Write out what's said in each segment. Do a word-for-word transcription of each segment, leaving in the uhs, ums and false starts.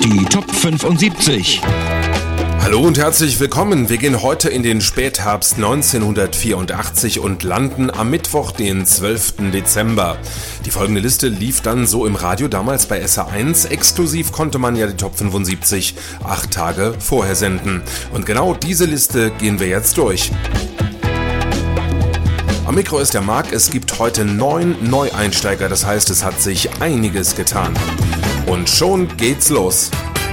Die Top fünfundsiebzig. Hallo und herzlich willkommen. Wir gehen heute in den Spätherbst neunzehnhundertvierundachtzig und landen am Mittwoch, den zwölften Dezember. Die folgende Liste lief dann so im Radio, damals bei S R eins. Exklusiv konnte man ja die Top fünfundsiebzig acht Tage vorher senden. Und genau diese Liste gehen wir jetzt durch. Am Mikro ist der Marc. Es gibt heute neun Neueinsteiger, das heißt, es hat sich einiges getan. Und schon geht's los.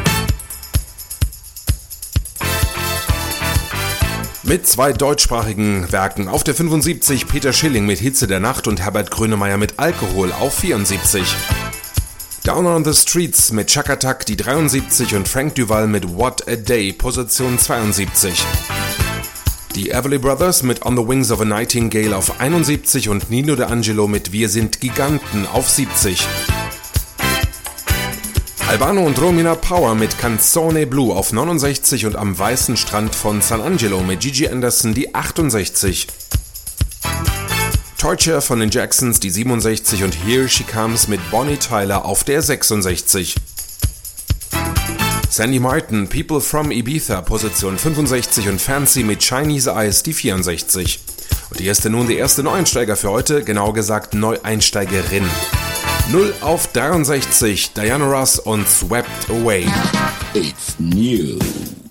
Mit zwei deutschsprachigen Werken. Auf der fünfundsiebzig Peter Schilling mit Hitze der Nacht und Herbert Grönemeyer mit Alkohol auf vierundsiebzig. Down on the Streets mit Chuck Attack die dreiundsiebzig und Frank Duval mit What a Day, Position zweiundsiebzig. Die Everly Brothers mit On the Wings of a Nightingale auf einundsiebzig und Nino D'Angelo mit Wir sind Giganten auf siebzig. Albano und Romina Power mit Canzone Blu auf neunundsechzig und Am weißen Strand von San Angelo mit Gigi Anderson die achtundsechzig. Torture von den Jacksons die siebenundsechzig und Here She Comes mit Bonnie Tyler auf der sechsundsechzig. Sandy Martin, People from Ibiza, Position fünfundsechzig und Fancy mit Chinese Eyes die vierundsechzig. Und hier ist nun der erste Neueinsteiger für heute, genau gesagt Neueinsteigerin. null auf dreiundsechzig, Diana Ross und Swept Away. It's new.